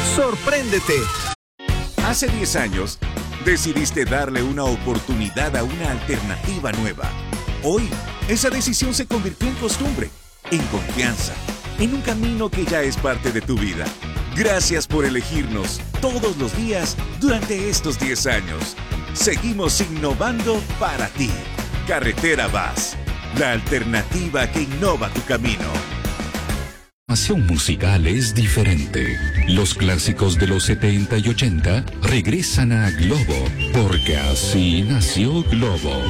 ¡Sorpréndete! Hace 10 años, decidiste darle una oportunidad a una alternativa nueva. Hoy, esa decisión se convirtió en costumbre, en confianza, en un camino que ya es parte de tu vida. Gracias por elegirnos todos los días durante estos 10 años. Seguimos innovando para ti. Carretera VAS, la alternativa que innova tu camino. La programación musical es diferente. Los clásicos de los 70 y 80 regresan a Globo, porque así nació Globo.